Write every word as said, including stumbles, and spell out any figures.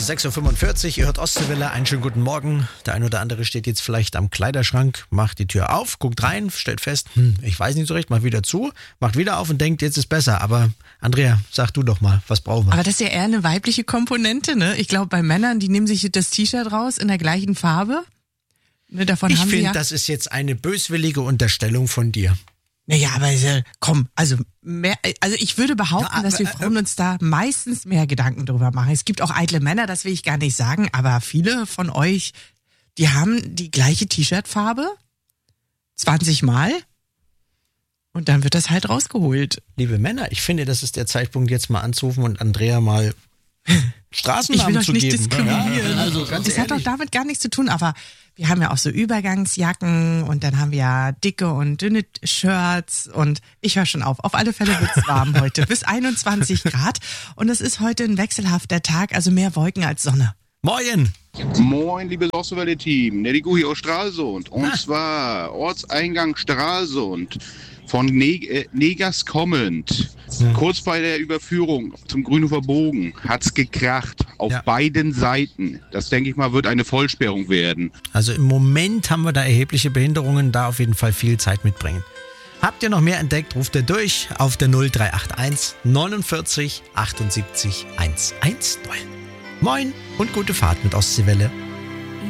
sechs Uhr fünfundvierzig, ihr hört Ostseewelle, einen schönen guten Morgen. Der ein oder andere steht jetzt vielleicht am Kleiderschrank, macht die Tür auf, guckt rein, stellt fest, hm, ich weiß nicht so recht, macht wieder zu, macht wieder auf und denkt, jetzt ist besser. Aber Andrea, sag du doch mal, was brauchen wir? Aber das ist ja eher eine weibliche Komponente, ne? Ich glaube, bei Männern, die nehmen sich das T-Shirt raus in der gleichen Farbe. Ne, davon ich haben sie finde, ja das ist jetzt eine böswillige Unterstellung von dir. Naja, aber äh, komm, also mehr, also ich würde behaupten, Ja, aber, dass wir Frauen uns da meistens mehr Gedanken drüber machen. Es gibt auch eitle Männer, das will ich gar nicht sagen, aber viele von euch, die haben die gleiche T-Shirt-Farbe zwanzig Mal und dann wird das halt rausgeholt. Liebe Männer, ich finde, das ist der Zeitpunkt, jetzt mal anzurufen und Andrea mal Straßennamen Ich will euch zu nicht geben. diskriminieren. Ja, also ganz das hat doch ehrlich. damit gar nichts zu tun, aber wir haben ja auch so Übergangsjacken und dann haben wir ja dicke und dünne Shirts und ich höre schon auf. Auf alle Fälle wird's warm heute, bis einundzwanzig Grad und es ist heute ein wechselhafter Tag, also mehr Wolken als Sonne. Moin! Moin, liebes Ostseewelle-Team, Nedigu hier aus Stralsund. Und Ah. zwar Ortseingang Stralsund von ne äh, Negers kommend. Hm. Kurz bei der Überführung zum Grünhofer Bogen hat's gekracht. Auf Ja. beiden Seiten. Das, denke ich mal, wird eine Vollsperrung werden. Also im Moment haben wir da erhebliche Behinderungen, da auf jeden Fall viel Zeit mitbringen. Habt ihr noch mehr entdeckt, ruft ihr durch auf der null drei acht eins neunundvierzig achtundsiebzig hundertzehn. Moin und gute Fahrt mit Ostseewelle.